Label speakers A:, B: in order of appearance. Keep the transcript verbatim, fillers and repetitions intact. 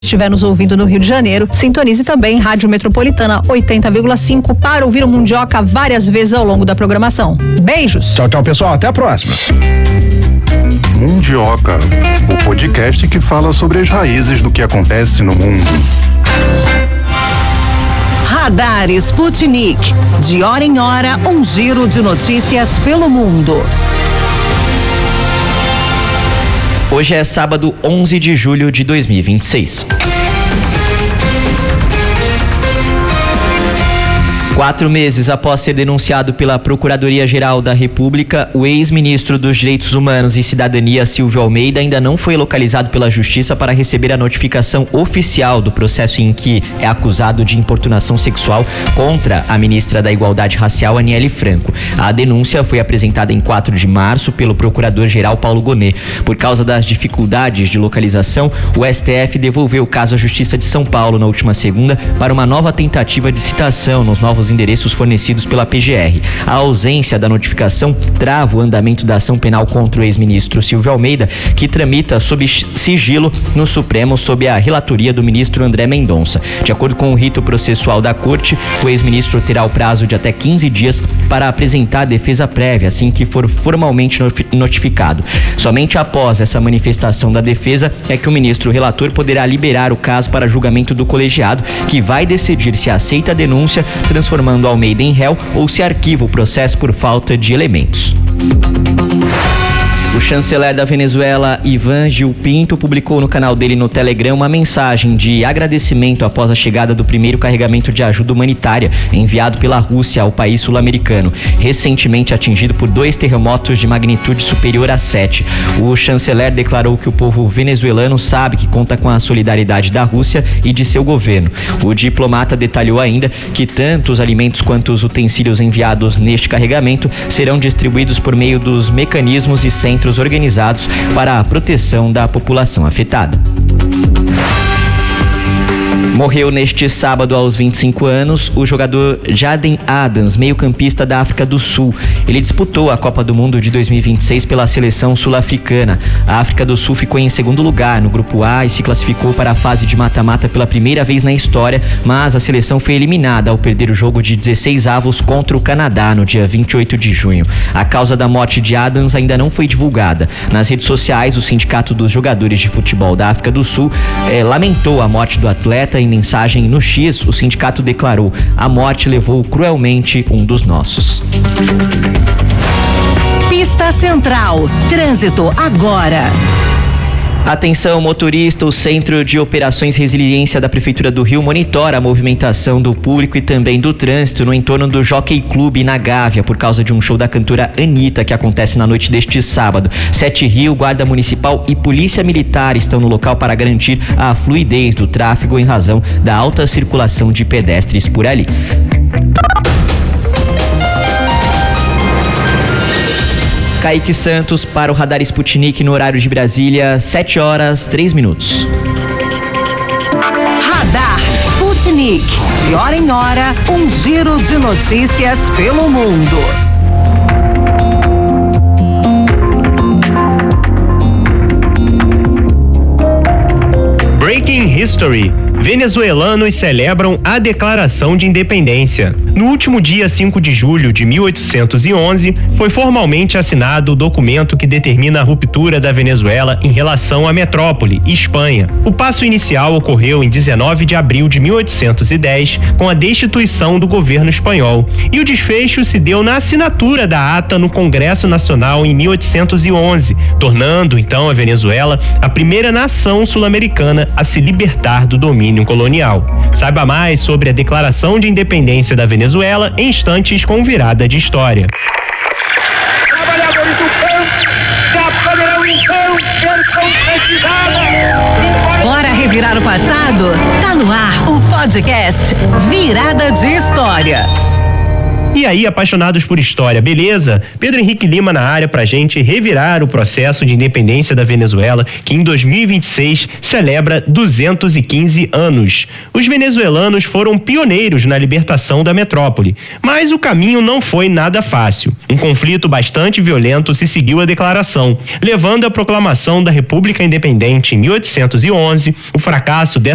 A: estiver nos ouvindo no Rio de Janeiro, sintonize também Rádio Metropolitana oitenta vírgula cinco para ouvir o Mundioca várias vezes ao longo da programação. Beijos!
B: Tchau, tchau, pessoal. Até a próxima.
C: Mundioca, o podcast que fala sobre as raízes do que acontece no mundo.
D: Radar Sputnik. De hora em hora, um giro de notícias pelo mundo.
E: Hoje é sábado, onze de julho de dois mil e vinte e seis. Quatro meses após ser denunciado pela Procuradoria-Geral da República, o ex-ministro dos Direitos Humanos e Cidadania, Silvio Almeida, ainda não foi localizado pela Justiça para receber a notificação oficial do processo em que é acusado de importunação sexual contra a ministra da Igualdade Racial, Aniele Franco. A denúncia foi apresentada em quatro de março pelo Procurador-Geral Paulo Gonet. Por causa das dificuldades de localização, o S T F devolveu o caso à Justiça de São Paulo na última segunda para uma nova tentativa de citação nos novos endereços fornecidos pela P G R. A ausência da notificação trava o andamento da ação penal contra o ex-ministro Silvio Almeida, que tramita sob sigilo no Supremo sob a relatoria do ministro André Mendonça. De acordo com o rito processual da Corte, o ex-ministro terá o prazo de até quinze dias para apresentar a defesa prévia assim que for formalmente notificado. Somente após essa manifestação da defesa é que o ministro relator poderá liberar o caso para julgamento do colegiado, que vai decidir se aceita a denúncia, transformando Almeida em réu, ou se arquiva o processo por falta de elementos. O chanceler da Venezuela, Ivan Gil Pinto, publicou no canal dele no Telegram uma mensagem de agradecimento após a chegada do primeiro carregamento de ajuda humanitária enviado pela Rússia ao país sul-americano, recentemente atingido por dois terremotos de magnitude superior a sete. O chanceler declarou que o povo venezuelano sabe que conta com a solidariedade da Rússia e de seu governo. O diplomata detalhou ainda que tanto os alimentos quanto os utensílios enviados neste carregamento serão distribuídos por meio dos mecanismos e centros organizados para a proteção da população afetada. Morreu neste sábado aos vinte e cinco anos o jogador Jaden Adams, meio-campista da África do Sul. Ele disputou a Copa do Mundo de dois mil e vinte e seis pela seleção sul-africana. A África do Sul ficou em segundo lugar no grupo A e se classificou para a fase de mata-mata pela primeira vez na história, mas a seleção foi eliminada ao perder o jogo de dezesseis avos contra o Canadá no dia vinte e oito de junho. A causa da morte de Adams ainda não foi divulgada. Nas redes sociais, o Sindicato dos Jogadores de Futebol da África do Sul eh, lamentou a morte do atleta. Em mensagem no X, o sindicato declarou: a morte levou cruelmente um dos nossos.
D: Pista Central. Trânsito agora.
E: Atenção, motorista, o Centro de Operações Resiliência da Prefeitura do Rio monitora a movimentação do público e também do trânsito no entorno do Jockey Club na Gávea, por causa de um show da cantora Anitta que acontece na noite deste sábado. Sete Rio, Guarda Municipal e Polícia Militar estão no local para garantir a fluidez do tráfego em razão da alta circulação de pedestres por ali. Kaique Santos para o Radar Sputnik no horário de Brasília, sete horas, três minutos.
D: Radar Sputnik. De hora em hora, um giro de notícias pelo mundo.
F: Breaking History. Venezuelanos celebram a Declaração de Independência. No último dia cinco de julho de mil oitocentos e onze, foi formalmente assinado o documento que determina a ruptura da Venezuela em relação à metrópole, Espanha. O passo inicial ocorreu em dezenove de abril de mil oitocentos e dez, com a destituição do governo espanhol. E o desfecho se deu na assinatura da ata no Congresso Nacional em mil oitocentos e onze, tornando então a Venezuela a primeira nação sul-americana a se libertar do domínio colonial. Saiba mais sobre a Declaração de Independência da Venezuela em instantes com Virada de História.
G: Trabalhadores do campo já poderão então ser concretizados.
D: Bora revirar o passado? Tá no ar o podcast Virada de História.
F: E aí, apaixonados por história, beleza? Pedro Henrique Lima na área pra gente revirar o processo de independência da Venezuela, que em dois mil e vinte e seis celebra duzentos e quinze anos. Os venezuelanos foram pioneiros na libertação da metrópole, mas o caminho não foi nada fácil. Um conflito bastante violento se seguiu à declaração, levando à proclamação da República Independente em mil oitocentos e onze, o fracasso dessa